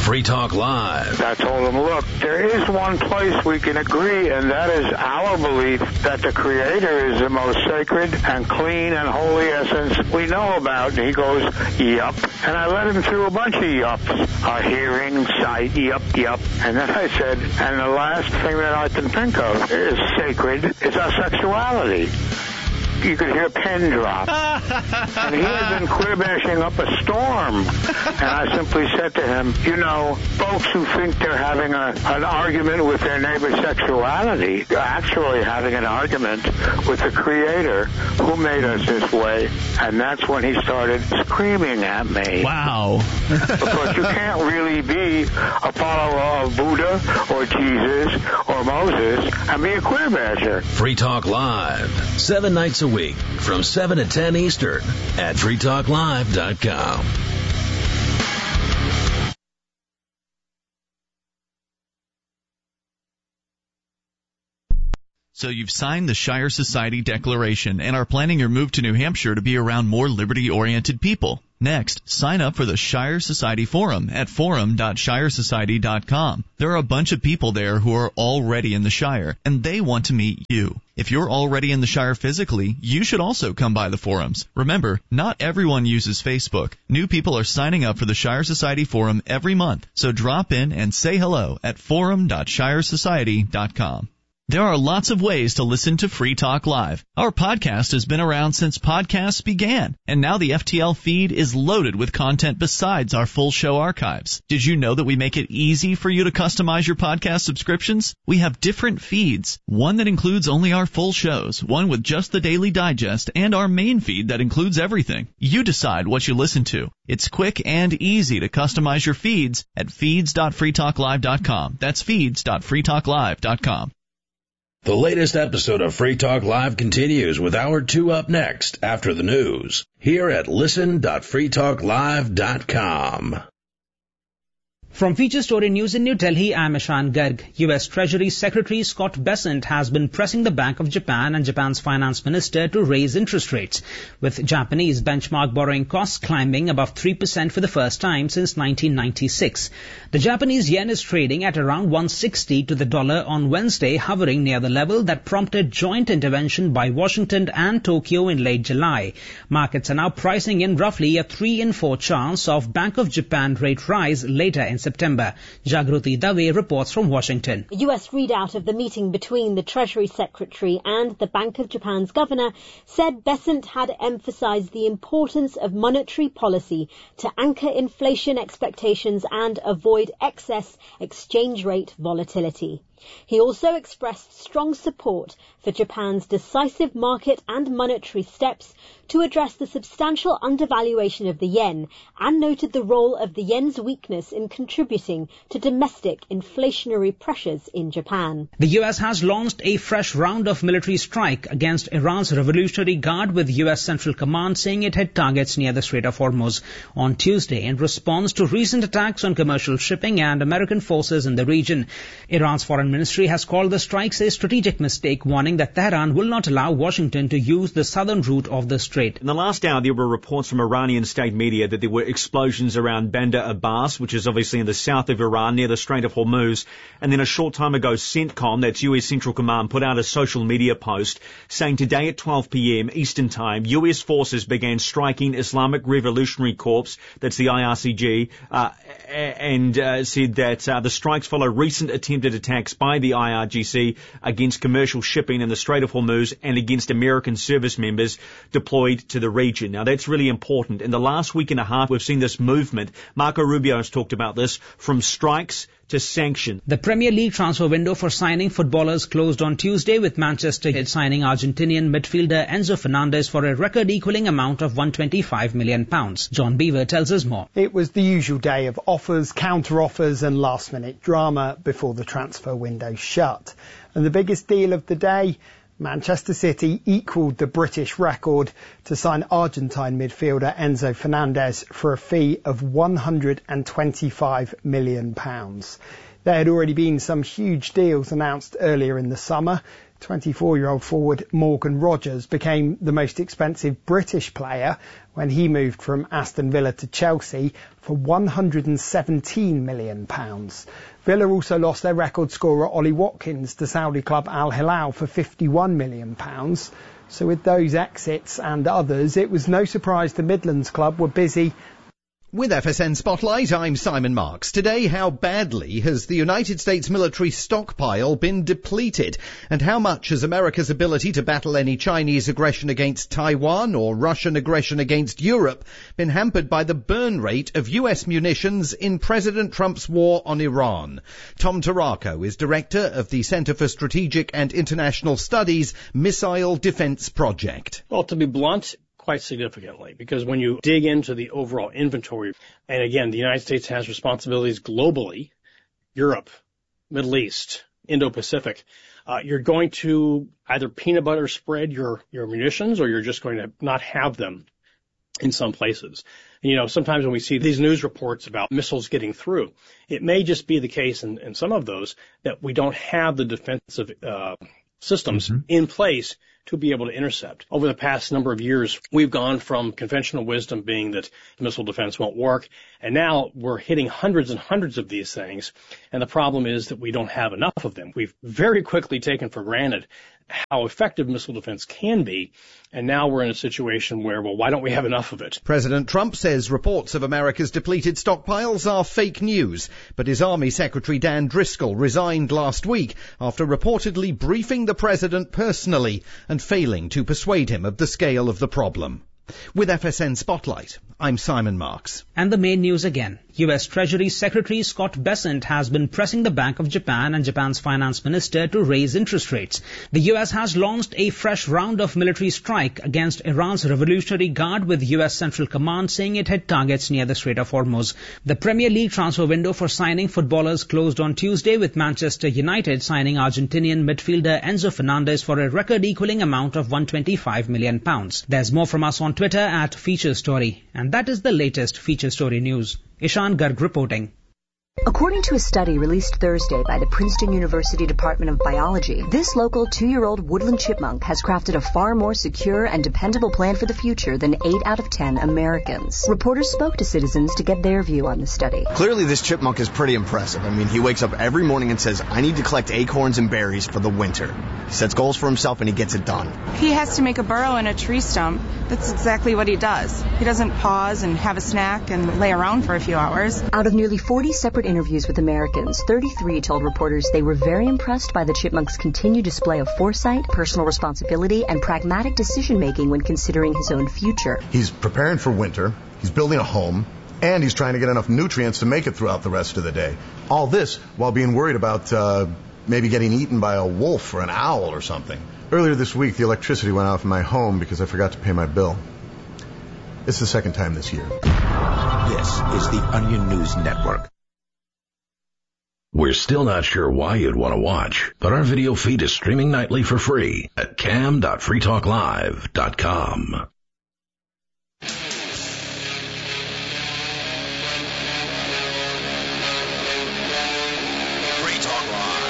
Free Talk Live. I told him, look, there is one place we can agree, and that is our belief that the Creator is the most sacred and clean and holy essence we know about. And he goes, yup. And I led him through a bunch of yups. A hearing, sight, yup. And then I said, and the last thing that I can think of is sacred is our sexuality. You could hear a pen drop. And he had been queer-bashing up a storm. And I simply said to him, you know, folks who think they're having an argument with their neighbor's sexuality, they're actually having an argument with the Creator who made us this way. And that's when he started screaming at me. Wow. Because you can't really be a follower of Buddha or Jesus or Moses and be a queer-basher. Free Talk Live, 7 nights a week from 7 to 10 Eastern at freetalklive.com. So you've signed the Shire Society Declaration and are planning your move to New Hampshire to be around more liberty-oriented people. Next, sign up for the Shire Society Forum at forum.shiresociety.com. There are a bunch of people there who are already in the Shire, and they want to meet you. If you're already in the Shire physically, you should also come by the forums. Remember, not everyone uses Facebook. New people are signing up for the Shire Society Forum every month, so drop in and say hello at forum.shiresociety.com. There are lots of ways to listen to Free Talk Live. Our podcast has been around since podcasts began, and now the FTL feed is loaded with content besides our full show archives. Did you know that we make it easy for you to customize your podcast subscriptions? We have different feeds, one that includes only our full shows, one with just the Daily Digest, and our main feed that includes everything. You decide what you listen to. It's quick and easy to customize your feeds at feeds.freetalklive.com. That's feeds.freetalklive.com. The latest episode of Free Talk Live continues with Hour 2 up next after the news here at listen.freetalklive.com. From Feature Story News in New Delhi, I'm Ishan Garg. U.S. Treasury Secretary Scott Bessent has been pressing the Bank of Japan and Japan's finance minister to raise interest rates, with Japanese benchmark borrowing costs climbing above 3% for the first time since 1996. The Japanese yen is trading at around 160 to the dollar on Wednesday, hovering near the level that prompted joint intervention by Washington and Tokyo in late July. Markets are now pricing in roughly a 3 in 4 chance of Bank of Japan rate rise later in September. Jagruti Dave reports from Washington. A U.S. readout of the meeting between the Treasury Secretary and the Bank of Japan's governor said Bessent had emphasized the importance of monetary policy to anchor inflation expectations and avoid excess exchange rate volatility. He also expressed strong support for Japan's decisive market and monetary steps to address the substantial undervaluation of the yen and noted the role of the yen's weakness in contributing to domestic inflationary pressures in Japan. The U.S. has launched a fresh round of military strike against Iran's Revolutionary Guard, with U.S. Central Command saying it hit targets near the Strait of Hormuz on Tuesday in response to recent attacks on commercial shipping and American forces in the region. Iran's foreign ministry has called the strikes a strategic mistake, warning that Tehran will not allow Washington to use the southern route of the strait. In the last hour, there were reports from Iranian state media that there were explosions around Bandar Abbas, which is obviously in the south of Iran, near the Strait of Hormuz. And then a short time ago, CENTCOM, that's US Central Command, put out a social media post saying today at 12 p.m. Eastern Time, US forces began striking Islamic Revolutionary Corps, that's the IRGC, and said that the strikes follow recent attempted attacks by the IRGC against commercial shipping in the Strait of Hormuz and against American service members deployed to the region. Now, that's really important. In the last week and a half, we've seen this movement. Marco Rubio has talked about this, from strikes to sanction. The Premier League transfer window for signing footballers closed on Tuesday, with Manchester signing Argentinian midfielder Enzo Fernandez for a record-equaling amount of £125 million. John Beaver tells us more. It was the usual day of offers, counter-offers and last-minute drama before the transfer window shut. And the biggest deal of the day, Manchester City equalled the British record to sign Argentine midfielder Enzo Fernandez for a fee of £125 million. There had already been some huge deals announced earlier in the summer. 24-year-old forward Morgan Rogers became the most expensive British player when he moved from Aston Villa to Chelsea for £117 million. Villa also lost their record scorer Ollie Watkins to Saudi club Al Hilal for £51 million. So with those exits and others, it was no surprise the Midlands club were busy. With FSN Spotlight, I'm Simon Marks. Today, how badly has the United States military stockpile been depleted? And how much has America's ability to battle any Chinese aggression against Taiwan or Russian aggression against Europe been hampered by the burn rate of US munitions in President Trump's war on Iran? Tom Tarraco is director of the Center for Strategic and International Studies Missile Defense Project. Well, to be blunt, quite significantly, because when you dig into the overall inventory, and again, the United States has responsibilities globally, Europe, Middle East, Indo-Pacific, you're going to either peanut butter spread your munitions, or you're just going to not have them in some places. And, sometimes when we see these news reports about missiles getting through, it may just be the case in some of those that we don't have the defensive systems in place to be able to intercept. Over the past number of years, we've gone from conventional wisdom being that missile defense won't work, and now we're hitting hundreds and hundreds of these things, and the problem is that we don't have enough of them. We've very quickly taken for granted how effective missile defense can be, and now we're in a situation where, well, why don't we have enough of it? President Trump says reports of America's depleted stockpiles are fake news, but his Army Secretary Dan Driscoll resigned last week after reportedly briefing the president personally and failing to persuade him of the scale of the problem. With FSN Spotlight, I'm Simon Marks. And the main news again. U.S. Treasury Secretary Scott Bessent has been pressing the Bank of Japan and Japan's finance minister to raise interest rates. The U.S. has launched a fresh round of military strike against Iran's Revolutionary Guard, with U.S. Central Command saying it hit targets near the Strait of Hormuz. The Premier League transfer window for signing footballers closed on Tuesday, with Manchester United signing Argentinian midfielder Enzo Fernandez for a record-equaling amount of £125 million. There's more from us on Twitter at Feature Story. And that is the latest Feature Story news. Ishan Garg reporting. According to a study released Thursday by the Princeton University Department of Biology, this local 2-year-old woodland chipmunk has crafted a far more secure and dependable plan for the future than 8 out of 10 Americans. Reporters spoke to citizens to get their view on the study. Clearly, this chipmunk is pretty impressive. I mean, he wakes up every morning and says, I need to collect acorns and berries for the winter. He sets goals for himself and he gets it done. He has to make a burrow in a tree stump. That's exactly what he does. He doesn't pause and have a snack and lay around for a few hours. Out of nearly 40 separate interviews with Americans, 33 told reporters they were very impressed by the chipmunk's continued display of foresight, personal responsibility, and pragmatic decision-making when considering his own future. He's preparing for winter, he's building a home, and he's trying to get enough nutrients to make it throughout the rest of the day. All this while being worried about maybe getting eaten by a wolf or an owl or something. Earlier this week, the electricity went off in my home because I forgot to pay my bill. It's the second time this year. This is the Onion News Network. We're still not sure why you'd want to watch, but our video feed is streaming nightly for free at cam.freetalklive.com.